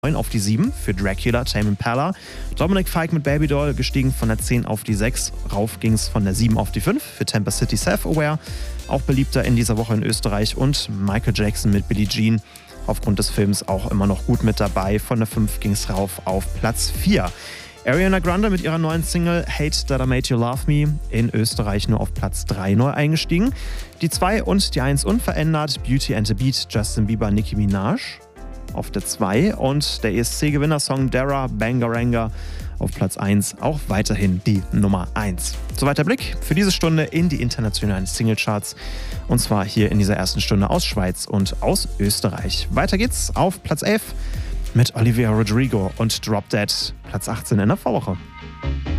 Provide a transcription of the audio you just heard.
9 auf die 7 für Dracula, Tame Impala. Dominic Fike mit Baby Doll gestiegen von der 10 auf die 6. Rauf ging es von der 7 auf die 5 für Tampa City Self-Aware. Auch beliebter in dieser Woche in Österreich. Und Michael Jackson mit Billie Jean. Aufgrund des Films auch immer noch gut mit dabei. Von der 5 ging es rauf auf Platz 4. Ariana Grande mit ihrer neuen Single Hate That I Made You Love Me in Österreich nur auf Platz 3 neu eingestiegen. Die 2 und die 1 unverändert. Beauty and the Beat, Justin Bieber, Nicki Minaj auf der 2 und der ESC-Gewinnersong Dara Bangaranga auf Platz 1 auch weiterhin die Nummer 1. Soweit der Blick für diese Stunde in die internationalen Singlecharts und zwar hier in dieser ersten Stunde aus Schweiz und aus Österreich. Weiter geht's auf Platz 11 mit Olivia Rodrigo und Drop Dead, Platz 18 in der Vorwoche.